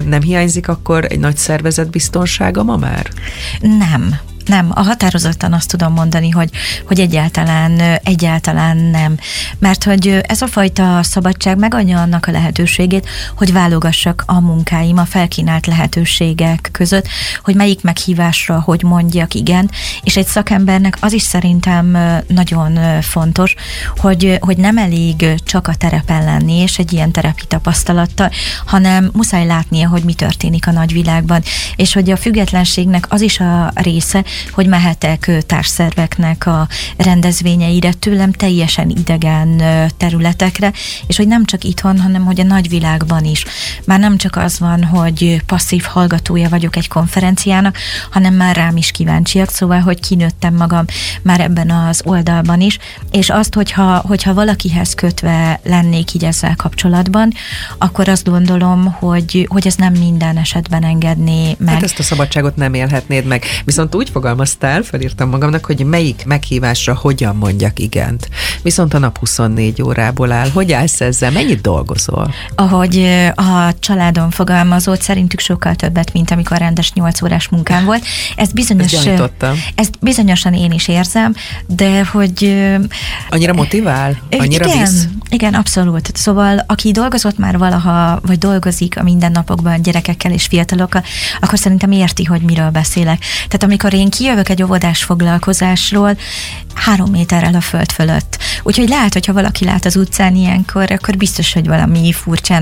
Nem hiányzik akkor egy nagy szervezet biztonsága ma már? Nem, a határozottan azt tudom mondani, hogy egyáltalán nem. Mert hogy ez a fajta szabadság megadja annak a lehetőségét, hogy válogassak a munkáim, a felkínált lehetőségek között, hogy melyik meghívásra, hogy mondjak igen, és egy szakembernek az is szerintem nagyon fontos, hogy nem elég csak a terepen lenni, és egy ilyen terepi tapasztalattal, hanem muszáj látnia, hogy mi történik a nagyvilágban, és hogy a függetlenségnek az is a része, hogy mehetek társszerveknek a rendezvényeire, tőlem teljesen idegen területekre, és hogy nem csak itthon, hanem hogy a nagyvilágban is. Már nem csak az van, hogy passzív hallgatója vagyok egy konferenciának, hanem már rám is kíváncsiak, szóval, hogy kinőttem magam már ebben az oldalban is, és azt, hogyha valakihez kötve lennék így ezzel kapcsolatban, akkor azt gondolom, hogy ez nem minden esetben engedné meg. Hát ezt a szabadságot nem élhetnéd meg. Viszont úgy fogalmaztál, felírtam magamnak, hogy melyik meghívásra hogyan mondjak igent. Viszont a nap 24 órából áll. Hogy állsz ezzel? Mennyit dolgozol? Ahogy a családon fogalmazott, szerintük sokkal többet, mint amikor rendes 8 órás munkám volt. Ezt bizonyosan én is érzem, de hogy... Annyira motivál? Annyira visz? Igen, abszolút. Szóval, aki dolgozott már valaha, vagy dolgozik a mindennapokban gyerekekkel és fiatalokkal, akkor szerintem érti, hogy miről beszélek. Tehát amikor én kijövök egy óvodás foglalkozásról, 3 méterrel a föld fölött. Úgyhogy lehet, hogyha valaki lát az utcán ilyenkor, akkor biztos, hogy valami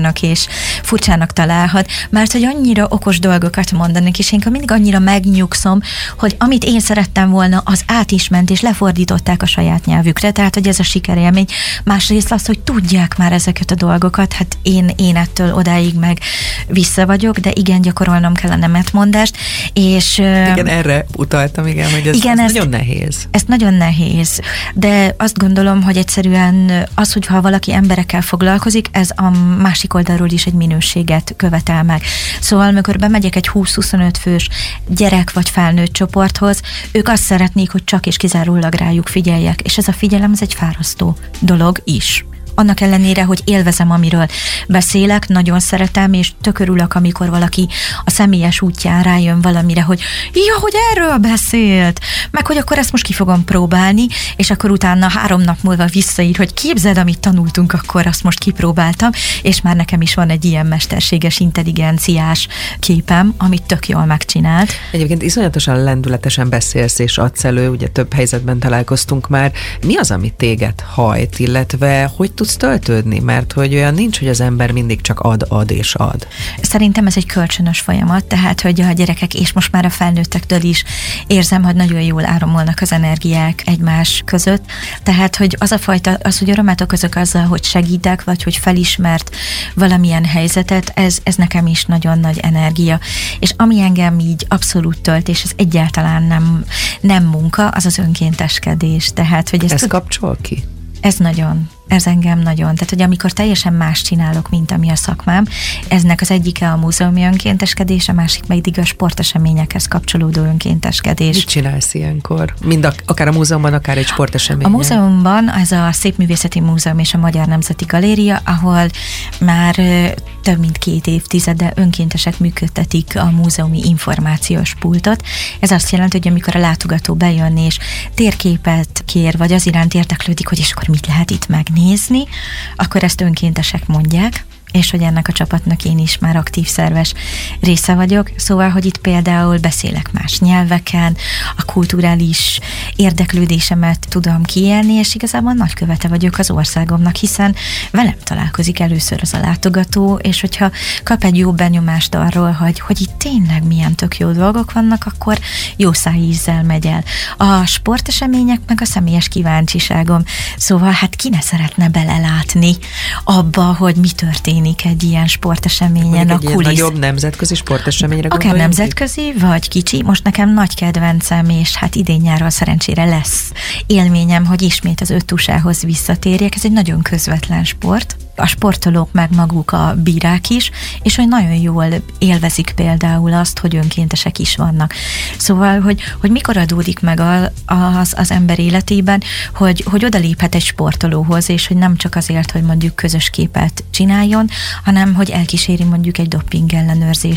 furcsának találhat, mert hogy annyira okos dolgokat mondanak, és én mindig annyira megnyugszom, hogy amit én szerettem volna, az át is ment, és lefordították a saját nyelvükre, tehát hogy ez a sikerélmény. Másrészt az, hogy tudják már ezeket a dolgokat, hát én ettől odáig meg vissza vagyok, de igen, gyakorolnom kell a nemetmondást, és... Igen, erre utaltam, igen, hogy ez nagyon nehéz. Ez nagyon nehéz, de azt gondolom, hogy egyszerűen az, hogyha valaki emberekkel foglalkozik, ez a másik oldalról is egy minőséget követel meg. Szóval, amikor bemegyek egy 20-25 fős gyerek vagy felnőtt csoporthoz, ők azt szeretnék, hogy csak és kizárólag rájuk figyeljek, és ez a figyelem, ez egy fárasztó dolog is. Annak ellenére, hogy élvezem, amiről beszélek, nagyon szeretem, és tök örülök, amikor valaki a személyes útján rájön valamire, hogy hogy erről beszélt, meg hogy akkor ezt most ki fogom próbálni, és akkor utána 3 nap múlva visszaír, hogy képzeld, amit tanultunk, akkor azt most kipróbáltam, és már nekem is van egy ilyen mesterséges, intelligenciás képem, amit tök jól megcsinált. Egyébként iszonyatosan lendületesen beszélsz és adsz elő, ugye több helyzetben találkoztunk már. Mi az, ami téged hajt, illetve hogy tudsz töltődni? Mert hogy olyan nincs, hogy az ember mindig csak ad és ad. Szerintem ez egy kölcsönös folyamat, tehát hogy a gyerekek és most már a felnőttektől is érzem, hogy nagyon jól áramolnak az energiák egymás között. Tehát, hogy az a fajta, az, hogy örömet okozok azzal, hogy segítek, vagy hogy felismert valamilyen helyzetet, ez nekem is nagyon nagy energia. És ami engem így abszolút tölt, és ez egyáltalán nem munka, az az önkénteskedés. Tehát, hogy ez kapcsol ki? Ez engem nagyon. Tehát, hogy amikor teljesen más csinálok, mint ami a szakmám, eznek az egyike a múzeumi önkénteskedés, a másik pedig a sporteseményekhez kapcsolódó önkénteskedés. Mit csinálsz ilyenkor? Akár a múzeumban, akár egy sporteseményen? A múzeumban ez a Szépművészeti Múzeum és a Magyar Nemzeti Galéria, ahol már több mint 2 évtizede önkéntesek működtetik a múzeumi információs pultot. Ez azt jelenti, hogy amikor a látogató bejön és térképet kér, vagy az iránt érdeklődik, hogy és akkor mit lehet itt megnézni, akkor ezt önkéntesek mondják, és hogy ennek a csapatnak én is már aktív szerves része vagyok. Szóval, hogy itt például beszélek más nyelveken, a kulturális érdeklődésemet tudom kiélni, és igazából nagykövete vagyok az országomnak, hiszen velem találkozik először az a látogató, és hogyha kap egy jó benyomást arról, hogy itt tényleg milyen tök jó dolgok vannak, akkor jó szájízzel megy el. A sportesemények meg a személyes kíváncsiságom. Szóval hát ki ne szeretne belelátni abba, hogy mi történik egy ilyen sporteseményen, a kulisz. Nagyobb nemzetközi sporteseményre akár nemzetközi, vagy kicsi. Most nekem nagy kedvencem, és hát idén nyáron szerencsére lesz élményem, hogy ismét az 5 tusához visszatérjek. Ez egy nagyon közvetlen sport. A sportolók meg maguk a bírák is, és hogy nagyon jól élvezik például azt, hogy önkéntesek is vannak. Szóval, hogy mikor adódik meg az ember életében, hogy odaléphet egy sportolóhoz, és hogy nem csak azért, hogy mondjuk közös képet csináljon, hanem hogy elkíséri mondjuk egy doping ellenőrzés